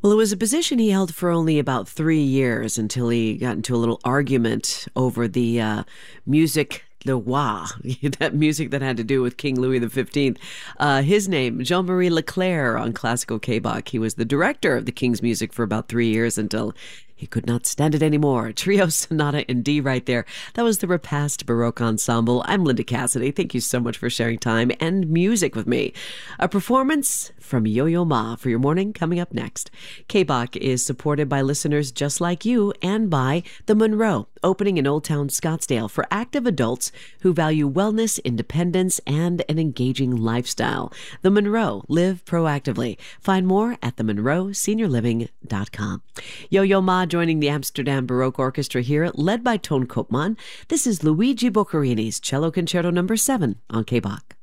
Well, it was a position he held for only about 3 years until he got into a little argument over the music. The wah, that music that had to do with King Louis XV. His name, Jean-Marie Leclerc on Classical K-Bach. He was the director of the King's music for about 3 years until he could not stand it anymore. Trio Sonata in D right there. That was the Repast Baroque Ensemble. I'm Linda Cassidy. Thank you so much for sharing time and music with me. A performance from Yo-Yo Ma for your morning coming up next. K-Bach is supported by listeners just like you and by The Monroe, opening in Old Town Scottsdale for active adults who value wellness, independence, and an engaging lifestyle. The Monroe, live proactively. Find more at themonroeseniorliving.com. Yo-Yo Ma joining the Amsterdam Baroque Orchestra here, led by Toon Koopman. This is Luigi Boccherini's Cello Concerto No. 7 on K-Bach.